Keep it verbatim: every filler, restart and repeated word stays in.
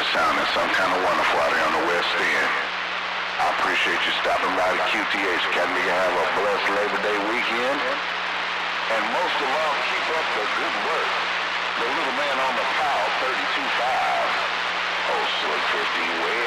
sounding some kind of wonderful out here on the West End. I appreciate you stopping by the Q T H. Academy. You have a blessed Labor Day weekend. And most of all, keep up the good work. The little man on the pile, thirty-two five. Oh, Slick fifteen way